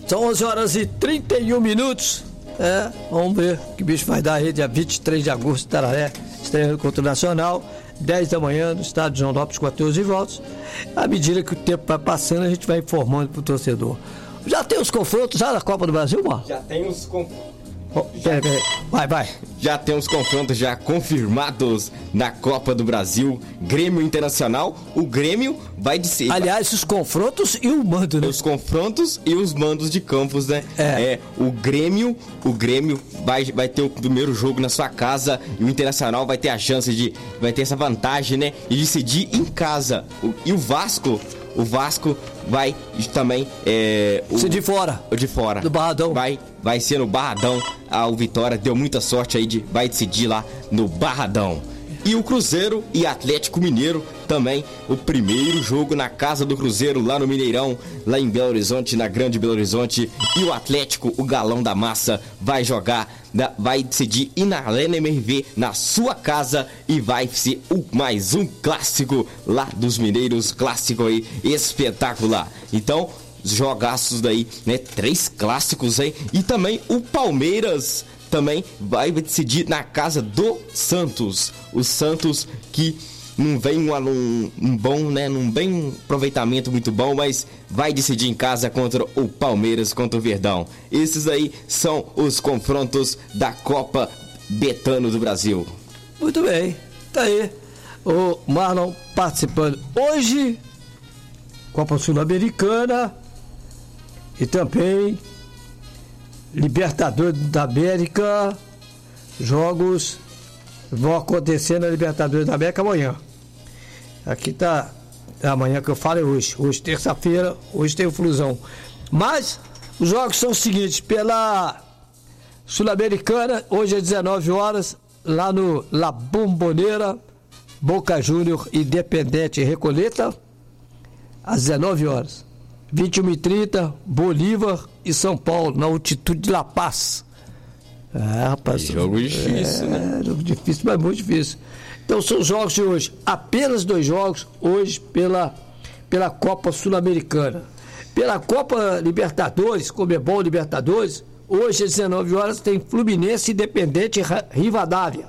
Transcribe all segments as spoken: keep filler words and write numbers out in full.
São onze horas e trinta e um minutos. É, vamos ver o que o bicho vai dar aí, dia vinte e três de agosto, Tararé, estreando contra o Nacional, dez da manhã, no estádio João Lopes, quatorze voltas. À medida que o tempo vai passando, a gente vai informando pro torcedor. Já tem os confrontos já na Copa do Brasil, mano? Já tem os confrontos. Oh, pera, pera. Vai, vai. Já tem os confrontos já confirmados na Copa do Brasil. Grêmio Internacional. O Grêmio vai de ser. Aliás, os confrontos e o mando, né? Os confrontos e os mandos de campos, né? É. é o Grêmio, o Grêmio vai, vai ter o primeiro jogo na sua casa e o Internacional vai ter a chance de. Vai ter essa vantagem, né? De decidir em casa. O, e o Vasco. O Vasco vai também. É, o, Se de fora. O de fora. Do Barradão. Vai, vai ser no Barradão. A, o Vitória deu muita sorte aí de. Vai decidir lá no Barradão. E o Cruzeiro e Atlético Mineiro também, o primeiro jogo na casa do Cruzeiro, lá no Mineirão, lá em Belo Horizonte, na Grande Belo Horizonte. E o Atlético, o galão da massa, vai jogar, vai decidir ir na Arena M R V, na sua casa, e vai ser o, mais um clássico lá dos mineiros, clássico aí, espetacular. Então, jogaços daí, né, três clássicos aí, e também o Palmeiras também vai decidir na casa do Santos. O Santos que não vem num, num bom, né, num bem aproveitamento muito bom, mas vai decidir em casa contra o Palmeiras, contra o Verdão. Esses aí são os confrontos da Copa Betano do Brasil. Muito bem, tá aí o Marlon participando hoje, Copa Sul-Americana e também Libertadores da América. Jogos vão acontecer na Libertadores da América amanhã. Aqui tá, amanhã que eu falo é hoje, hoje terça-feira, hoje tem o Flusão. Mas os jogos são os seguintes: pela Sul-Americana, hoje às dezenove horas, lá no La Bombonera, Boca Júnior Independente Recoleta, às dezenove horas. vinte e uma e trinta, Bolívar e São Paulo, na altitude de La Paz. É, rapaz. Que jogo difícil, é, né? Jogo difícil, mas muito difícil. Então são os jogos de hoje. Apenas dois jogos hoje pela, pela Copa Sul-Americana. Pela Copa Libertadores, Conmebol Libertadores, hoje às dezenove horas tem Fluminense Independente Rivadavia.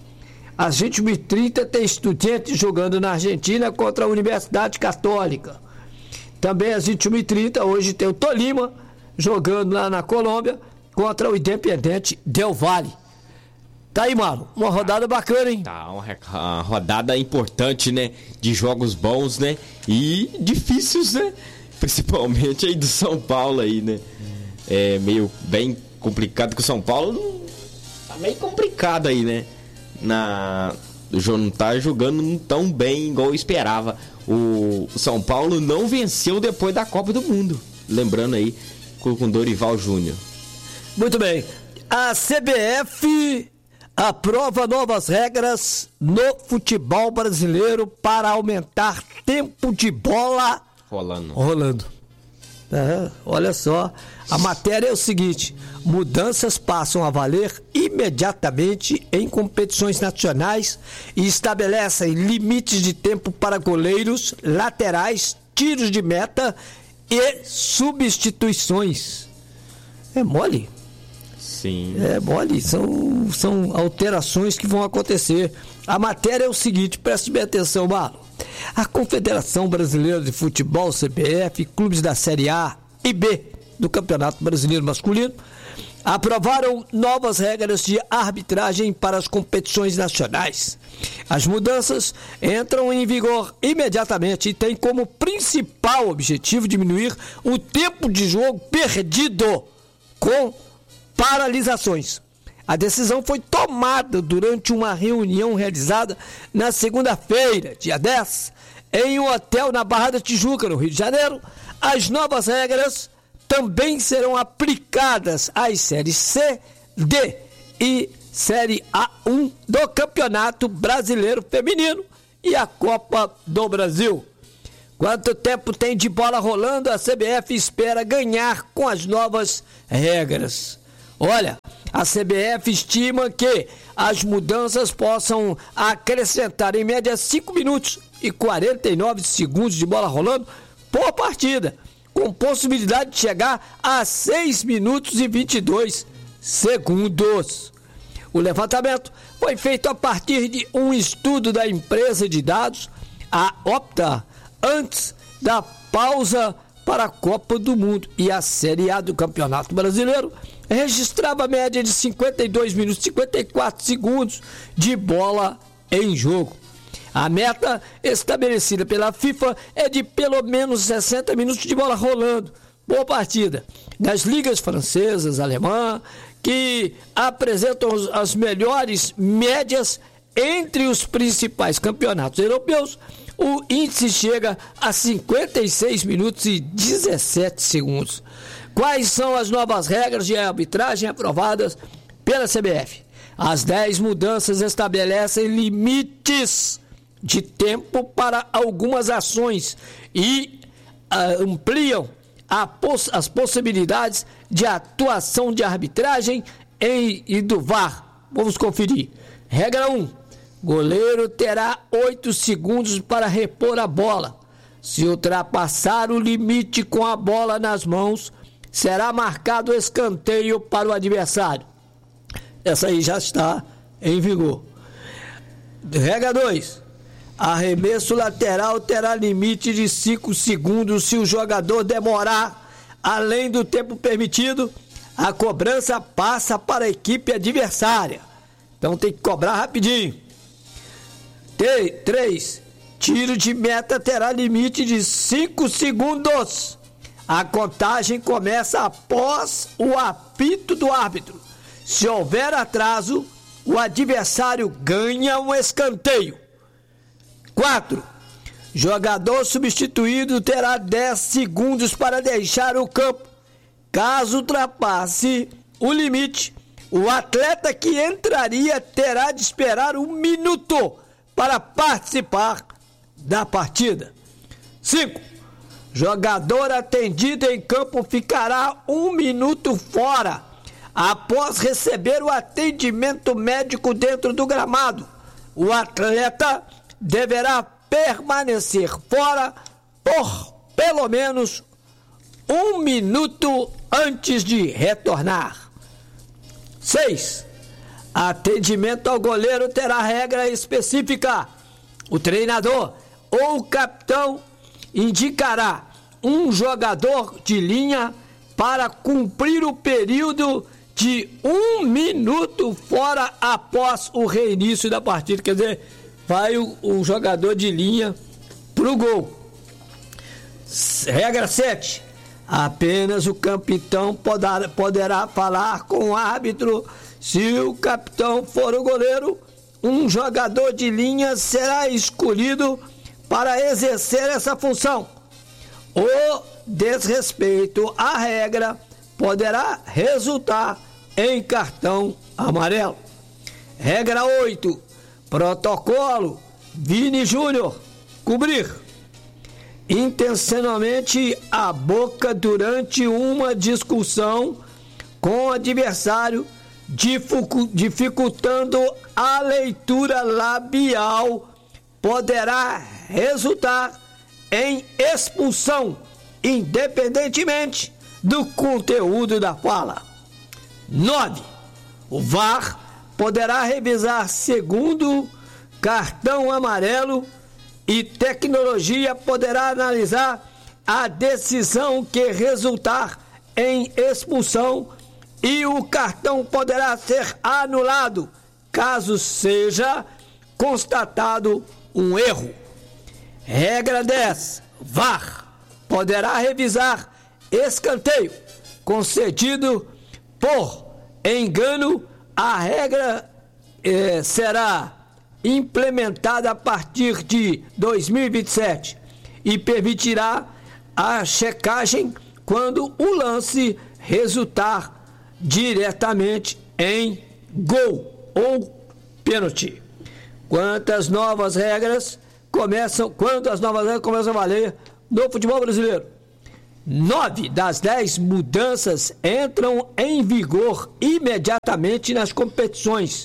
Às vinte e uma e trinta tem Estudiantes jogando na Argentina contra a Universidade Católica. Também às vinte e uma e trinta, hoje tem o Tolima jogando lá na Colômbia contra o Independente Del Valle. Tá aí, Marlon, uma rodada bacana, hein? Tá, uma, uma rodada importante, né? De jogos bons, né? E difíceis, né? Principalmente aí do São Paulo aí, né? É meio bem complicado, que o São Paulo tá meio complicado aí, né? Na... O João não tá jogando tão bem igual eu esperava. O São Paulo não venceu depois da Copa do Mundo. Lembrando aí, com Dorival Júnior. Muito bem. A C B F aprova novas regras no futebol brasileiro para aumentar tempo de bola rolando. rolando. É, olha só, a matéria é o seguinte: mudanças passam a valer imediatamente em competições nacionais e estabelecem limites de tempo para goleiros, laterais, tiros de meta e substituições. É mole? Sim. É mole, são, são alterações que vão acontecer. A matéria é o seguinte, preste bem atenção, Marlon. A Confederação Brasileira de Futebol, C B F, clubes da Série A e B do Campeonato Brasileiro Masculino aprovaram novas regras de arbitragem para as competições nacionais. As mudanças entram em vigor imediatamente e têm como principal objetivo diminuir o tempo de jogo perdido com paralisações. A decisão foi tomada durante uma reunião realizada na segunda-feira, dia dez, em um hotel na Barra da Tijuca, no Rio de Janeiro. As novas regras também serão aplicadas às séries C, D e Série A um do Campeonato Brasileiro Feminino e a Copa do Brasil. Quanto tempo tem de bola rolando, a C B F espera ganhar com as novas regras. Olha, a C B F estima que as mudanças possam acrescentar em média cinco minutos e quarenta e nove segundos de bola rolando por partida, com possibilidade de chegar a seis minutos e vinte e dois segundos. O levantamento foi feito a partir de um estudo da empresa de dados, a Opta, antes da pausa para a Copa do Mundo, e a Série A do Campeonato Brasileiro registrava a média de cinquenta e dois minutos e cinquenta e quatro segundos de bola em jogo. A meta estabelecida pela FIFA é de pelo menos sessenta minutos de bola rolando por partida. Das ligas francesas, alemã, que apresentam as melhores médias entre os principais campeonatos europeus, o índice chega a cinquenta e seis minutos e dezessete segundos. Quais são as novas regras de arbitragem aprovadas pela C B F? As dez mudanças estabelecem limites de tempo para algumas ações e uh, ampliam a poss- as possibilidades de atuação de arbitragem em, e do V A R. Vamos conferir. Regra um. Goleiro terá oito segundos para repor a bola. Se ultrapassar o limite com a bola nas mãos, será marcado escanteio para o adversário. Essa aí já está em vigor. Regra dois. Arremesso lateral terá limite de cinco segundos. Se o jogador demorar além do tempo permitido, a cobrança passa para a equipe adversária. Então tem que cobrar rapidinho. três. Tiro de meta terá limite de cinco segundos. A contagem começa após o apito do árbitro. Se houver atraso, o adversário ganha um escanteio. quatro. Jogador substituído terá dez segundos para deixar o campo. Caso ultrapasse o limite, o atleta que entraria terá de esperar um minuto para participar da partida. cinco. Jogador atendido em campo ficará um minuto fora após receber o atendimento médico dentro do gramado. O atleta deverá permanecer fora por pelo menos um minuto antes de retornar. seis. Atendimento ao goleiro terá regra específica. O treinador ou o capitão indicará um jogador de linha para cumprir o período de um minuto fora após o reinício da partida. Quer dizer, vai o, o jogador de linha pro gol. Regra sete. Apenas o capitão poderá, poderá falar com o árbitro. Se o capitão for o goleiro, um jogador de linha será escolhido para exercer essa função. O desrespeito à regra poderá resultar em cartão amarelo. Regra oito. Protocolo. Vini Júnior. Cobrir intencionalmente a boca durante uma discussão com o adversário, dificultando a leitura labial, poderá resultar em expulsão, independentemente do conteúdo da fala. nove. O V A R poderá revisar segundo cartão amarelo e tecnologia poderá analisar a decisão que resultar em expulsão e o cartão poderá ser anulado caso seja constatado um erro. Regra dez. V A R poderá revisar escanteio concedido por engano. A regra eh, será implementada a partir de dois mil e vinte e sete e permitirá a checagem quando o lance resultar diretamente em gol ou pênalti. Quantas novas regras começam, quando as novas regras começam a valer no futebol brasileiro? Nove das dez mudanças entram em vigor imediatamente nas competições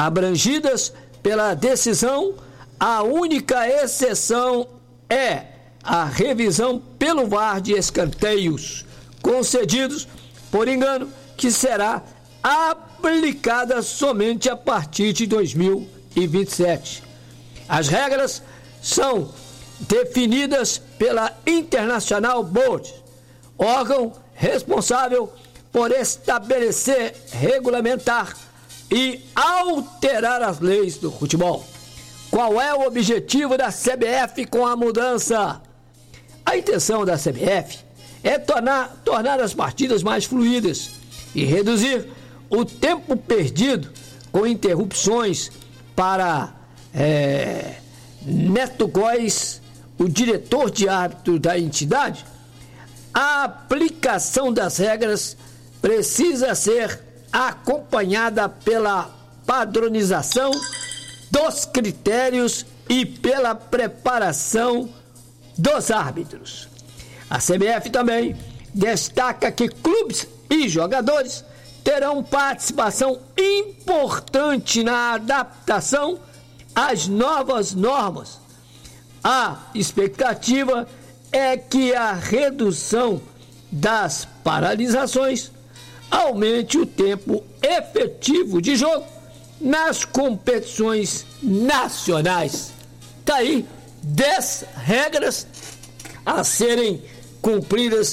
abrangidas pela decisão. A única exceção é a revisão pelo V A R de escanteios concedidos por engano, que será aplicada somente a partir de dois mil e vinte e sete. As regras são definidas pela International Board, órgão responsável por estabelecer, regulamentar e alterar as leis do futebol. Qual é o objetivo da C B F com a mudança? A intenção da C B F é tornar, tornar as partidas mais fluídas e reduzir o tempo perdido com interrupções para é, Neto Góes, o diretor de árbitro da entidade. A aplicação das regras precisa ser acompanhada pela padronização dos critérios e pela preparação dos árbitros. A C B F também destaca que clubes e jogadores terão participação importante na adaptação às novas normas. A expectativa é que a redução das paralisações aumente o tempo efetivo de jogo nas competições nacionais. Tá aí dez regras a serem cumpridas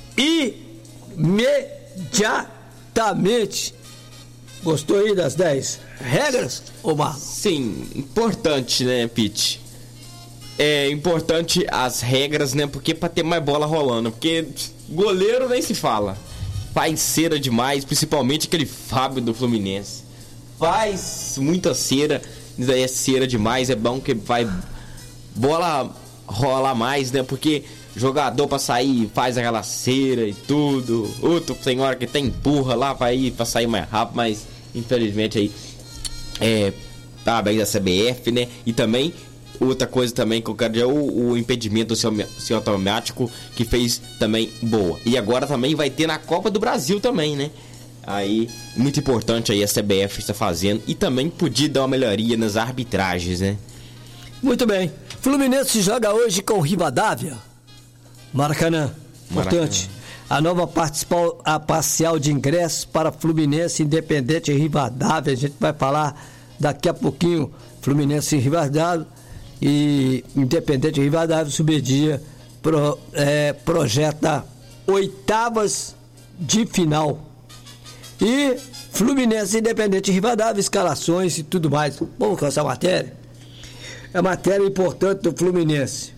imediatamente. Gostou aí das dez regras, Omar? Sim, importante, né, Pete? É importante as regras, né? Porque pra ter mais bola rolando. Porque goleiro nem se fala. Faz cera demais, principalmente aquele Fábio do Fluminense. Faz muita cera, é cera demais, é bom que vai bola rola mais, né? Porque jogador pra sair faz aquela cera e tudo. Outro tem hora que tem empurra lá pra ir pra sair mais rápido, mas infelizmente aí é parabéns da C B F, né? E também outra coisa também que eu quero dizer, o, o impedimento do seu, seu automático, que fez também boa. E agora também vai ter na Copa do Brasil também, né? Aí, muito importante aí a C B F está fazendo. E também podia dar uma melhoria nas arbitragens, né? Muito bem. Fluminense joga hoje com Rivadavia. Maracanã. Importante. Maracanã. A nova participa- a parcial de ingressos para Fluminense, Independente e Rivadavia. A gente vai falar daqui a pouquinho. Fluminense e Rivadavia. E Independente Rivadavia, Subdia pro, é, projeta oitavas de final. E Fluminense, Independente Rivadavia, escalações e tudo mais. Vamos com essa matéria? A matéria importante do Fluminense.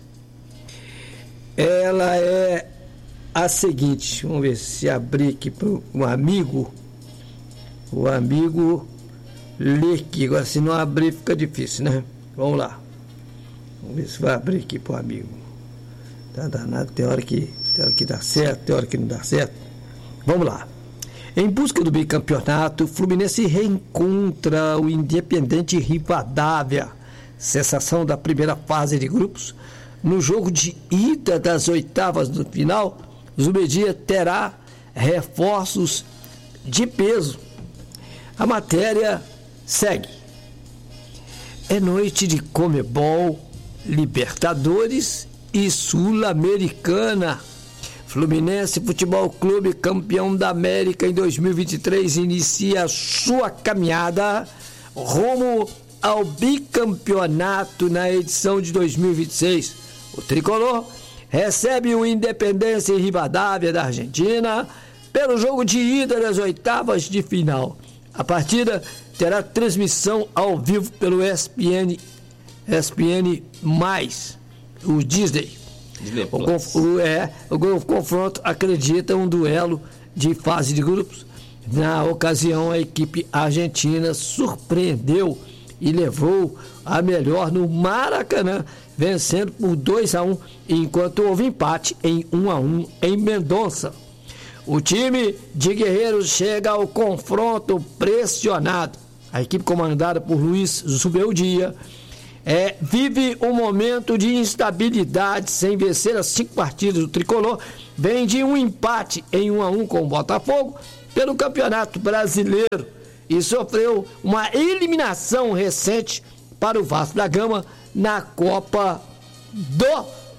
Ela é a seguinte. Vamos ver se abrir aqui para um amigo. O amigo lê aqui. Agora, se não abrir, fica difícil, né? Vamos lá. Vamos ver se vai abrir aqui pro amigo. Tá danado, tem hora que, tem hora que dá certo, tem hora que não dá certo. Vamos lá. Em busca do bicampeonato, o Fluminense reencontra o Independente Rivadavia, sensação da primeira fase de grupos. No jogo de ida das oitavas do final, Zubedia terá reforços de peso. A matéria segue. É noite de Comebol, Libertadores e Sul-Americana. Fluminense Futebol Clube, campeão da América em dois mil e vinte e três, inicia sua caminhada rumo ao bicampeonato na edição de dois mil e vinte e seis. O tricolor recebe o Independência Rivadavia da Argentina pelo jogo de ida das oitavas de final. A partida terá transmissão ao vivo pelo E S P N, E S P N mais, o Disney. O, conf, o, é, o confronto acredita um duelo de fase de grupos. Na ocasião, a equipe argentina surpreendeu e levou a melhor no Maracanã, vencendo por dois a um, enquanto houve empate em um a um em Mendonça. O time de Guerreiros chega ao confronto pressionado. A equipe comandada por Luiz Zubeldia É, vive um momento de instabilidade sem vencer as cinco partidas do tricolor. Vem de um empate em um a um com o Botafogo pelo Campeonato Brasileiro e sofreu uma eliminação recente para o Vasco da Gama na Copa do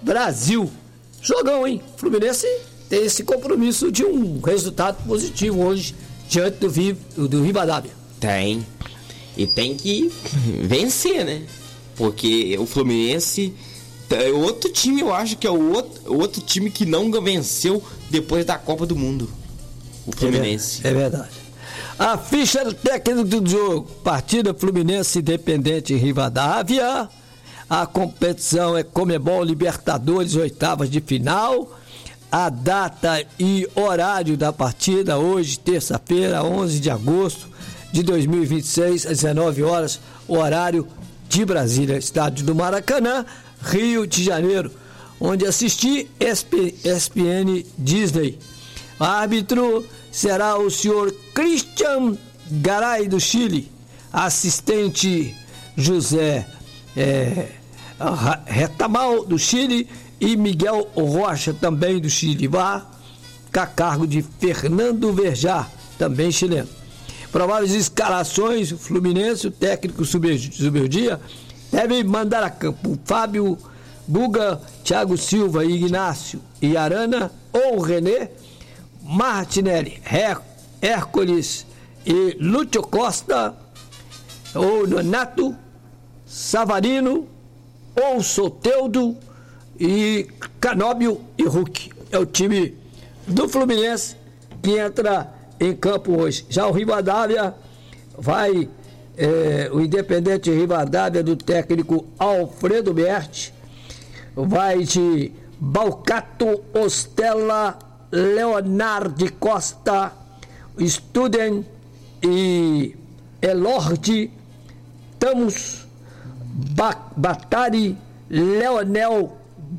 Brasil. Jogão, hein? Fluminense tem esse compromisso de um resultado positivo hoje diante do, Vi, do Rivadavia. Tem. E tem que vencer, né? Porque o Fluminense é outro time, eu acho que é o outro, outro time que não venceu depois da Copa do Mundo. O Fluminense. É verdade. A ficha do técnico do jogo. Partida Fluminense Independente Rivadavia. A competição é Comebol Libertadores, oitavas de final. A data e horário da partida, hoje, terça-feira, onze de agosto de dois mil e vinte e seis, às dezenove horas, o horário de Brasília, estádio do Maracanã, Rio de Janeiro, onde assisti S P N Disney. O árbitro será o senhor Christian Garay, do Chile, assistente José é, Retamal, do Chile, e Miguel Rocha, também do Chile, vá a cargo de Fernando Verjá, também chileno. Prováveis escalações: o Fluminense, o técnico Zubeldia, deve mandar a campo Fábio, Buga, Thiago Silva, Ignácio e Arana, ou René, Martinelli, Hércules e Lúcio Costa, ou Nonato, Savarino, ou Soteldo e Canóbio e Hulk. É o time do Fluminense que entra em campo hoje. Já o Rivadavia vai, é, o Independente Rivadavia do técnico Alfredo Berti, vai de Balcato, Ostella, Leonardo Costa, Studen e Elorde, Tamos, ba- Batari, Leonel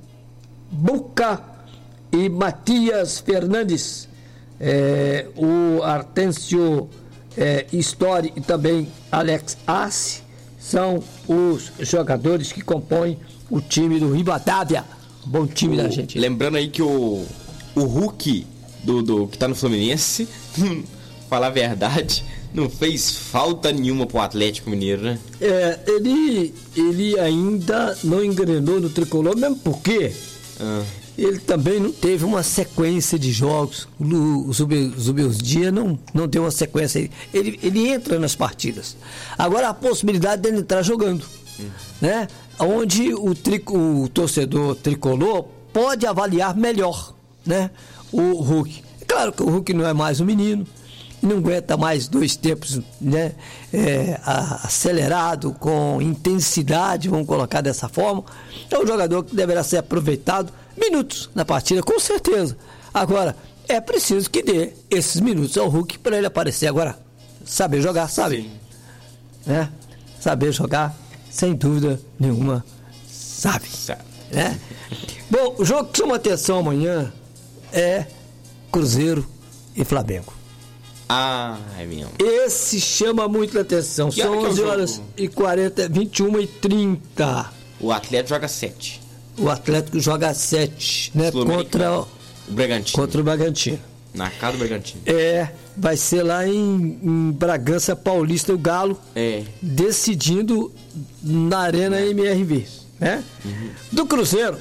Buca e Matias Fernandes. É, o Artêncio é, Story e também Alex Assi são os jogadores que compõem o time do Rivadavia. Bom time o, da gente. Lembrando aí que o, o Hulk do, do, que tá no Fluminense, falar a verdade, não fez falta nenhuma pro Atlético Mineiro, né? É, ele, ele ainda não engrenou no tricolor, mesmo porque ah. ele também não teve uma sequência de jogos. O Zubeldia não, não tem uma sequência. Ele, ele entra nas partidas. Agora a possibilidade dele entrar jogando, hum. né? Onde o, trico, o torcedor tricolor pode avaliar melhor, né? O Hulk. É claro que o Hulk não é mais um menino, não aguenta mais dois tempos, né? É, acelerado, com intensidade, vamos colocar dessa forma. É um jogador que deverá ser aproveitado minutos na partida, com certeza. Agora, é preciso que dê esses minutos ao Hulk para ele aparecer. Agora, saber jogar, sabe? Né? Saber jogar, sem dúvida nenhuma, sabe. Né? Bom, o jogo que chama atenção amanhã é Cruzeiro e Flamengo. Ah, é mesmo. Esse chama muito a atenção. Que São onze horas e quarenta, vinte e uma e trinta. O Atlético joga sete. O Atlético joga sete, né? Contra o Bragantino. Contra o Bragantino. Na casa do Bragantino. É, vai ser lá em, em Bragança Paulista, o Galo. É. Decidindo na Arena é. M R V, né? Uhum. Do Cruzeiro.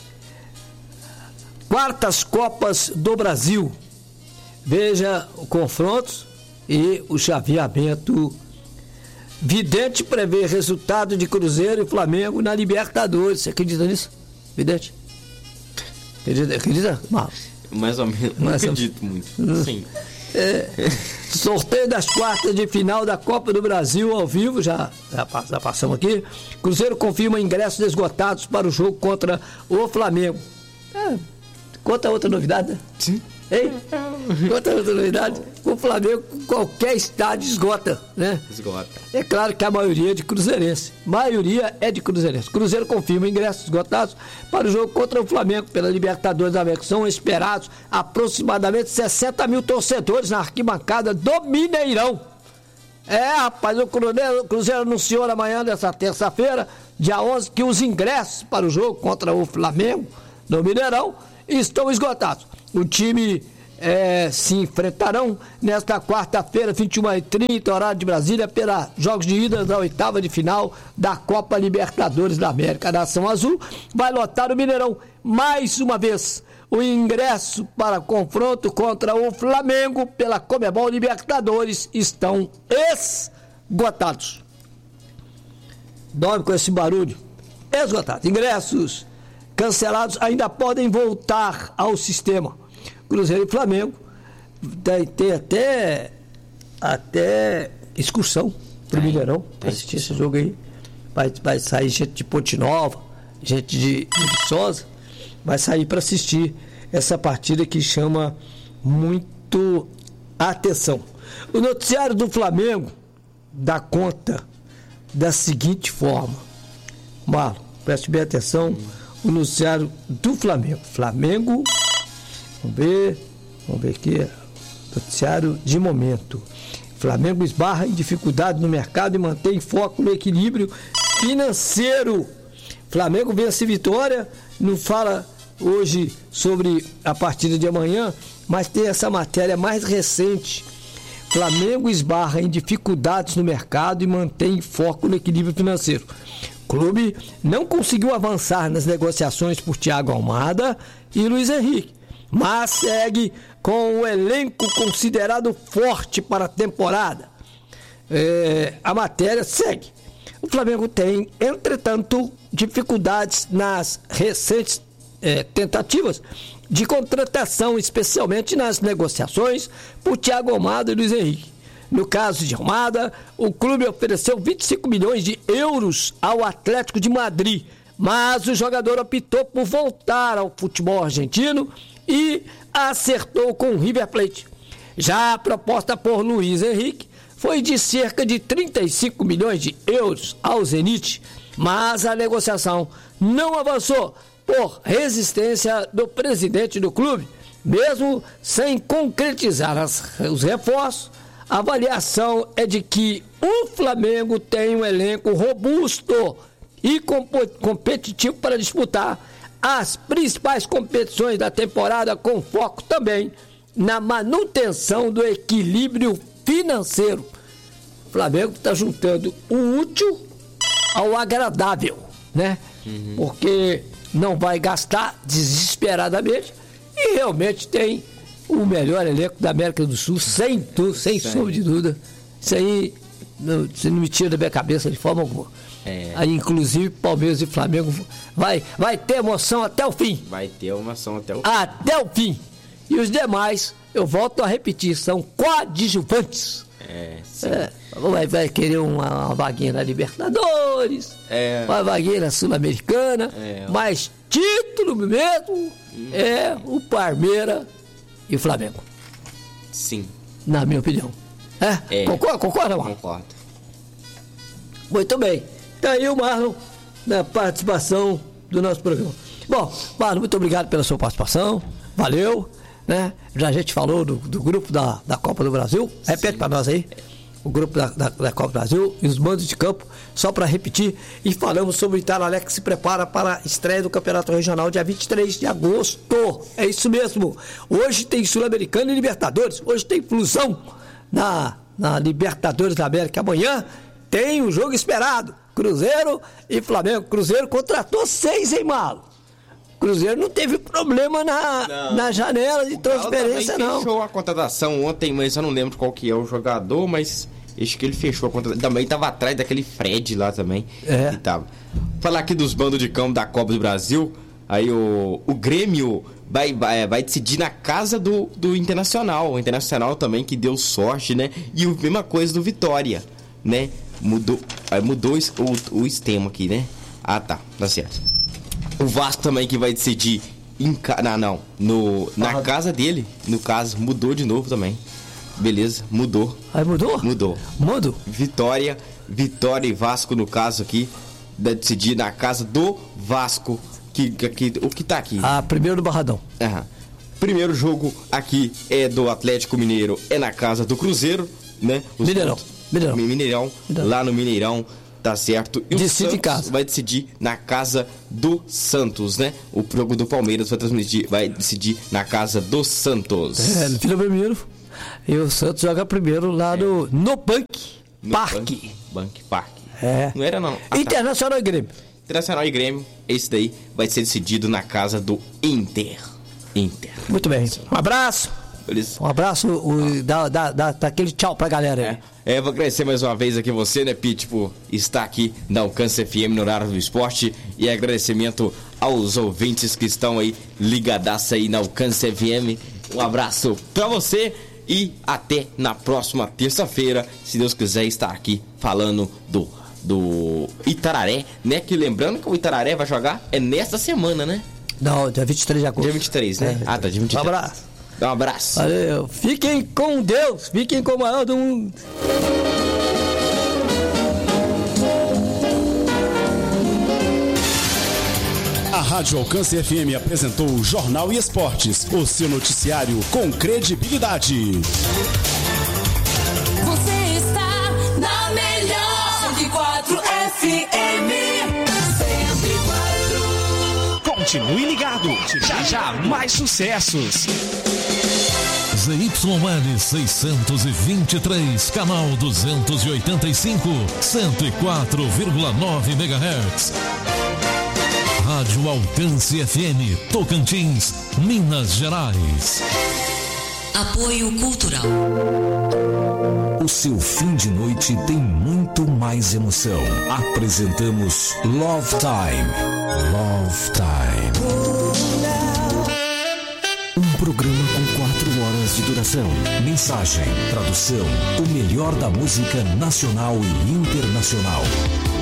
Quartas Copas do Brasil. Veja o confronto e o chaveamento. Vidente prevê resultado de Cruzeiro e Flamengo na Libertadores. Você acredita nisso, Vidente? Acredita? Acredita? Mais ou menos. Não Mais acredito ou... muito. Sim. É, sorteio das quartas de final da Copa do Brasil ao vivo. Já, já, já passamos aqui. Cruzeiro confirma ingressos esgotados para o jogo contra o Flamengo. É, conta outra novidade, né? Sim. Ei, outra novidade, o Flamengo, qualquer estádio esgota, né? Esgota. É claro que a maioria é de cruzeirense. maioria é de cruzeirense. Cruzeiro confirma ingressos esgotados para o jogo contra o Flamengo pela Libertadores da América. São esperados aproximadamente sessenta mil torcedores na arquibancada do Mineirão. É, rapaz, o Cruzeiro, o Cruzeiro anunciou na manhã dessa terça-feira, dia onze, que os ingressos para o jogo contra o Flamengo no Mineirão estão esgotados. O time é, se enfrentarão nesta quarta-feira, vinte e uma e trinta, horário de Brasília, pela jogos de ida da oitava de final da Copa Libertadores da América. A Nação Azul vai lotar o Mineirão mais uma vez. O ingresso para confronto contra o Flamengo pela Conmebol Libertadores estão esgotados. Dorme com esse barulho. Esgotados. Ingressos cancelados ainda podem voltar ao sistema. Cruzeiro e Flamengo tem, tem até até excursão pro Mineirão para assistir esse jogo aí. Vai, vai sair gente de Ponte Nova, gente de, de Viçosa, vai sair para assistir essa partida que chama muito atenção. O noticiário do Flamengo dá conta da seguinte forma. Marlon, preste bem atenção, o noticiário do Flamengo. Flamengo, vamos ver, vamos ver aqui, noticiário de momento. Flamengo esbarra em dificuldade no mercado e mantém foco no equilíbrio financeiro. Flamengo vence Vitória, não fala hoje sobre a partida de amanhã, mas tem essa matéria mais recente. Flamengo esbarra em dificuldades no mercado e mantém foco no equilíbrio financeiro. O clube não conseguiu avançar nas negociações por Thiago Almada e Luiz Henrique, mas segue com o elenco considerado forte para a temporada. É, a matéria segue. O Flamengo tem, entretanto, dificuldades nas recentes é, tentativas de contratação, especialmente nas negociações por Thiago Almada e Luiz Henrique. No caso de Almada, o clube ofereceu vinte e cinco milhões de euros ao Atlético de Madrid, mas o jogador optou por voltar ao futebol argentino e acertou com o River Plate. Já a proposta por Luiz Henrique foi de cerca de trinta e cinco milhões de euros ao Zenit, mas a negociação não avançou por resistência do presidente do clube. Mesmo sem concretizar as, os reforços, a avaliação é de que o Flamengo tem um elenco robusto e competitivo para disputar as principais competições da temporada, com foco também na manutenção do equilíbrio financeiro. O Flamengo está juntando o útil ao agradável, né? Uhum. Porque não vai gastar desesperadamente e realmente tem o melhor elenco da América do Sul, sem, tu, sem sombra de dúvida. Isso aí não, você não me tira da minha cabeça de forma alguma. É. Aí, inclusive, Palmeiras e Flamengo vai, vai ter emoção até o fim. Vai ter emoção até o fim. Até o fim. E os demais, eu volto a repetir, são coadjuvantes. É, sim. É, vai, vai querer uma, uma vaguinha na Libertadores, é. uma vaguinha na Sul-Americana, é. Mas título mesmo hum. é o Palmeiras e o Flamengo. Sim. Na minha opinião. É? é. Concorda, concorda, Marlon? Concordo. Muito bem. Tá aí o Marlon na participação do nosso programa. Bom, Marlon, muito obrigado pela sua participação. Valeu. Né? Já a gente falou do, do grupo da, da Copa do Brasil. Repete para nós aí. O grupo da, da, da Copa do Brasil e os mandos de campo, só para repetir. E falamos sobre o Itararé, que se prepara para a estreia do Campeonato Regional dia vinte e três de agosto. É isso mesmo. Hoje tem Sul-Americano e Libertadores. Hoje tem Flusão na, na Libertadores da América. Amanhã tem o jogo esperado. Cruzeiro e Flamengo. Cruzeiro contratou seis, hein, Malo? Cruzeiro não teve problema na, na janela de transferência, não. Fechou a contratação ontem, mas eu não lembro qual que é o jogador, mas acho que ele fechou a contratação. Também estava atrás daquele Fred lá também. É. E tava. Falar aqui dos bandos de campo da Copa do Brasil, aí o, o Grêmio vai, vai, vai decidir na casa do, do Internacional. O Internacional também, que deu sorte, né? E a mesma coisa do Vitória, né? Mudou, mudou o, o esquema aqui, né? Ah, tá, tá certo. O Vasco também, que vai decidir em ca... não, não, no, na ah, casa dele, no caso, mudou de novo também. Beleza, mudou. Aí mudou? Mudou. Mudou. Vitória, Vitória e Vasco, no caso aqui, vai decidir na casa do Vasco, que, que, o que tá aqui. Ah, primeiro do Barradão. Aham. Primeiro jogo aqui é do Atlético Mineiro, é na casa do Cruzeiro, né? Os Mineirão. Mineirão. Mineirão. Mineirão, lá no Mineirão. Tá certo. E Decide o em casa. vai decidir na casa do Santos, né? O jogo do Palmeiras vai transmitir, vai decidir na casa do Santos. É, no final primeiro. E o Santos joga primeiro lá no, no Bank No Parque. Bank Park. É. Não era não. Ah, tá. Internacional e Grêmio. Internacional e Grêmio, esse daí vai ser decidido na casa do Inter. Inter. Muito bem. Um abraço. Beleza? Um abraço. O, dá, dá, dá, dá aquele tchau pra galera aí. É, é, vou agradecer mais uma vez aqui você, né, Pete, por estar aqui na Alcance F M no horário do esporte. E agradecimento aos ouvintes que estão aí ligadaço aí na Alcance F M. Um abraço pra você e até na próxima terça-feira, se Deus quiser estar aqui falando do, do Itararé, né? Que lembrando que o Itararé vai jogar é nesta semana, né? Não, dia vinte e três de agosto. Dia vinte e três, né? É. Ah, tá, dia vinte e três. Um abraço. Dá um abraço. Valeu. Fiquem com Deus. Fiquem com o maior do mundo. A Rádio Alcance F M apresentou o Jornal e Esportes, o seu noticiário com credibilidade. Você está na melhor cento e quatro F M. cento e quatro. Continue ligado. Já já mais sucessos. Z Y L seiscentos e vinte e três, canal duzentos e oitenta e cinco, cento e quatro vírgula nove megahertz. Rádio Alcance F M, Tocantins, Minas Gerais. Apoio Cultural. O seu fim de noite tem muito mais emoção. Apresentamos Love Time. Love Time. Um programa com quatro horas de duração. Mensagem, tradução, o melhor da música nacional e internacional.